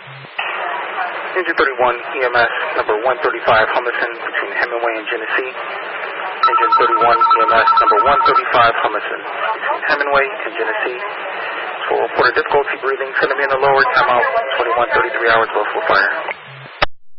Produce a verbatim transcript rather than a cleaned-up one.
Engine thirty-one, E M S number one thirty-five, Hummerson, between Hemingway and Genesee. Engine thirty-one, E M S number one thirty-five, Hummerson, between Hemingway and Genesee. For reported difficulty breathing, send me in the lower, timeout, twenty-one thirty-three hours, low full fire.